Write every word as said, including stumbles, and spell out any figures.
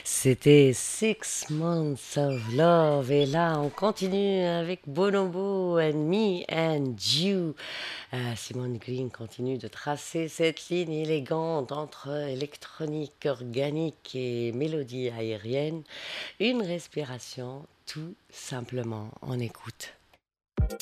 C'était Six Months of Love. Et là, on continue avec Bonobo and Me and You. Euh, Simone Green continue de tracer cette ligne élégante entre électronique organique et mélodie aérienne. Une respiration, tout simplement. On écoute.